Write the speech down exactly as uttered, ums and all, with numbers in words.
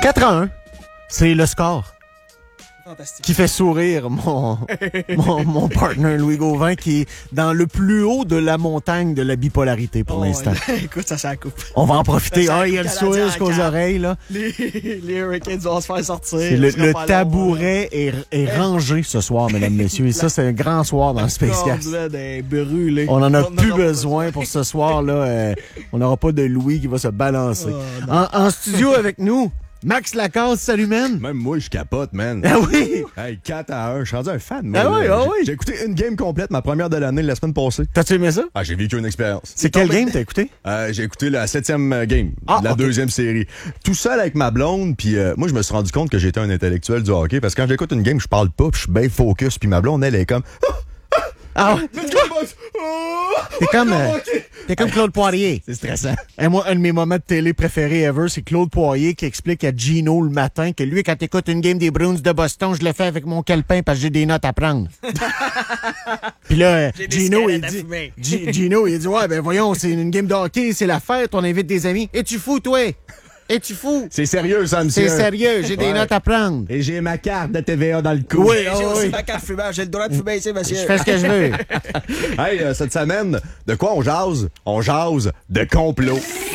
quatre à un. C'est le score. Fantastique. Qui fait sourire mon, mon, mon partner Louis Gauvin, qui est dans le plus haut de la montagne de la bipolarité pour Oh, l'instant. Écoute, ça, ça coupe. On va en profiter. Ça, ça Ah, il y a le coupe sourire Canadien jusqu'aux à quatre. oreilles, là. Les, les Hurricanes vont se faire sortir. C'est le, Ce sera le pas long, tabouret est, est rangé ce soir, mesdames, messieurs. Et ça, c'est un grand soir dans le Spacecast. Corde, des brûlés. On en a On plus aura pas besoin pour ce soir-là. Euh, on n'aura pas de Louis qui va se balancer. Oh, en, en studio avec nous, Max Lacasse, salut, man. Même moi, je capote, man. Ah oui! Hey, quatre à un, je suis rendu un fan, moi. Ah oui, là. ah J'ai- oui. J'ai écouté une game complète, ma première de l'année, la semaine passée. T'as-tu aimé ça? Ah, j'ai vécu une expérience. C'est quel game t'as écouté? Euh, j'ai écouté la septième euh, game, Ah, la ok. deuxième série. Tout seul avec ma blonde, puis euh, moi, je me suis rendu compte que j'étais un intellectuel du hockey, parce que quand j'écoute une game, je parle pas, puis je suis bien focus, puis ma blonde, elle est comme... Ah ouais? Let's go, boys! Oh! T'es comme, euh, hockey! t'es comme Claude Poirier. C'est stressant. Et moi, un de mes moments de télé préférés ever, c'est Claude Poirier qui explique à Gino le matin que lui, quand t'écoutes une game des Bruins de Boston, je le fais avec mon calepin parce que j'ai des notes à prendre. Puis là, euh, J'ai des Gino, il cigarettes à dit, fumer. G- Gino, il dit, ouais, ben voyons, c'est une game de hockey, c'est la fête, on invite des amis. Es-tu fou, toi? Es-tu fou? C'est sérieux, ça, monsieur. C'est sérieux, j'ai des Ouais. notes à prendre. Et j'ai ma carte de T V A dans le cou. Oui, J'ai ah aussi oui. ma carte fumeur. J'ai le droit de fumer ici, monsieur. Je fais ce que je veux. Hey, euh, cette semaine, de quoi on jase? On jase de complot.